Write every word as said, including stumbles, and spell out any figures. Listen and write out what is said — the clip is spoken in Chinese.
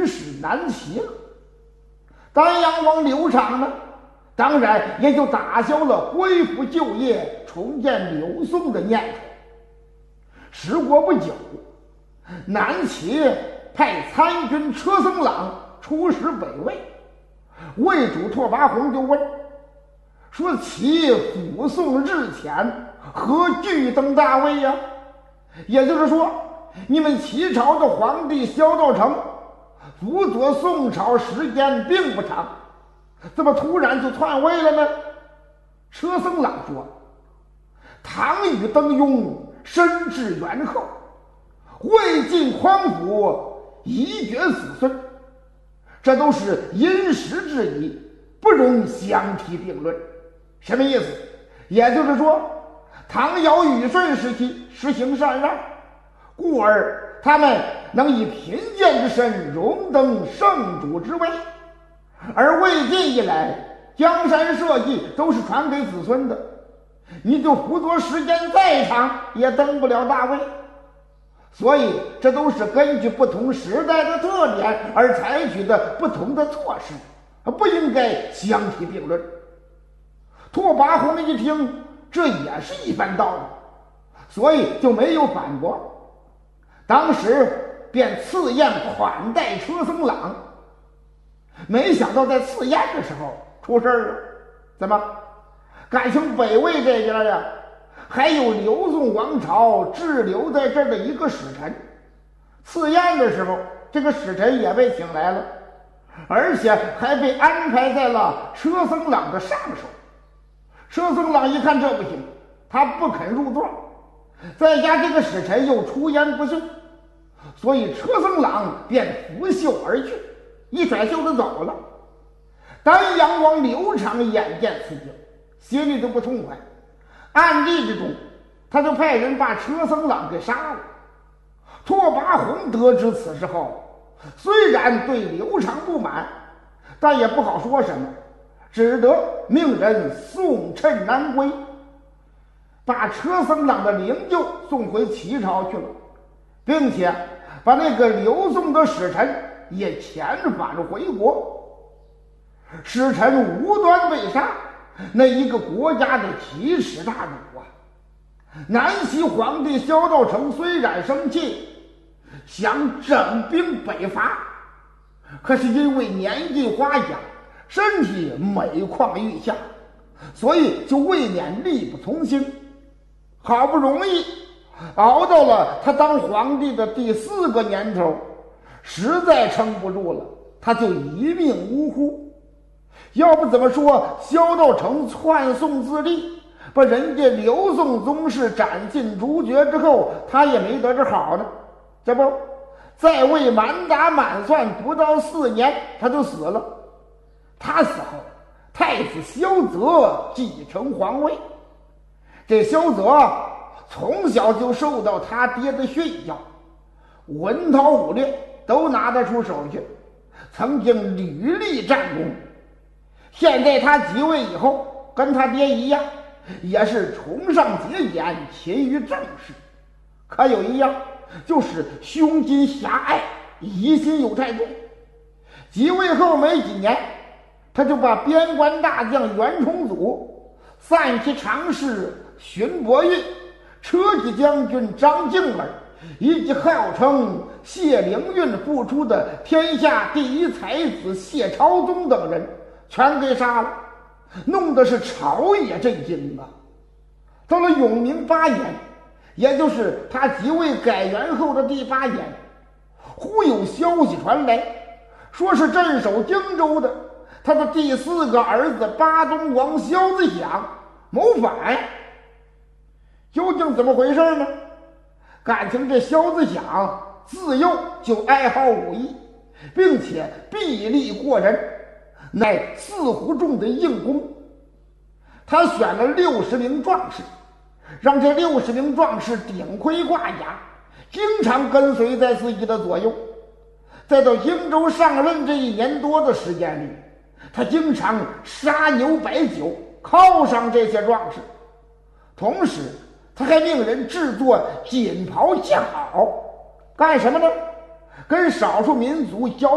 势难齐了。丹阳王刘畅呢，当然也就打消了恢复旧业、重建刘宋的念头。时过不久，南齐派参军车僧朗出使北魏，魏主拓跋宏就问说：“其辅宋日前，何惧登大位呀？”也就是说，你们齐朝的皇帝萧道成辅佐宋朝时间并不长，怎么突然就篡位了呢？车僧朗说：“唐与登庸深至元后，魏晋匡辅一绝子孙，这都是因时制宜，不容相提并论。”什么意思？也就是说，唐尧禹舜时期实行禅让，故而他们能以贫贱之身荣登圣主之位，而魏晋以来江山社稷都是传给子孙的，你就辅佐时间再长也登不了大位。所以这都是根据不同时代的特点而采取的不同的措施，不应该相提并论。拓跋宏一听，这也是一番道理，所以就没有反驳，当时便赐宴款待车僧朗。没想到在赐宴的时候出事了，怎么？感情北魏这边呀，还有刘宋王朝滞留在这儿的一个使臣。赐宴的时候，这个使臣也被请来了，而且还被安排在了车僧朗的上手。车僧朗一看这不行，他不肯入座，再加这个使臣又出言不逊，所以车僧朗便拂袖而去，一甩袖子走了。丹阳王刘畅眼见此景，心里都不痛快，暗地之中他就派人把车僧朗给杀了。拓跋宏得知此事后，虽然对刘畅不满，但也不好说什么，只得命人送趁南归，把车僧朗的灵柩送回齐朝去了，并且把那个刘宋的使臣也遣返回国。使臣无端被杀，那一个国家的奇耻大辱啊！南齐皇帝萧道成虽然生气，想整兵北伐，可是因为年纪花甲，身体每况愈下，所以就未免力不从心。好不容易熬到了他当皇帝的第四个年头，实在撑不住了，他就一命呜呼。要不怎么说萧道成篡宋自立，把人家刘宋宗室斩尽诸绝之后，他也没得这好呢？这不，在位满打满算不到四年，他就死了。他死后，太子萧泽继承皇位。这萧泽从小就受到他爹的训教，文韬武略都拿得出手去，曾经屡立战功。现在他即位以后，跟他爹一样，也是崇尚节俭，勤于政事。可有一样，就是胸襟狭隘，疑心又太重。即位后没几年，他就把边关大将袁崇祖、散骑常侍荀伯运、车骑将军张敬儿，以及号称谢灵运复出的天下第一才子谢朝宗等人全给杀了，弄得是朝野震惊啊！到了永明八年，也就是他即位改元后的第八年，忽有消息传来，说是镇守荆州的他的第四个儿子巴东王萧子响谋反。究竟怎么回事呢？感情这萧子响自幼就爱好武艺，并且臂力过人，乃四湖中的硬功。他选了六十名壮士，让这六十名壮士顶盔挂甲，经常跟随在自己的左右。再到荆州上任这一年多的时间里，他经常杀牛摆酒犒赏这些壮士，同时他还命人制作锦袍相袄，干什么呢？跟少数民族交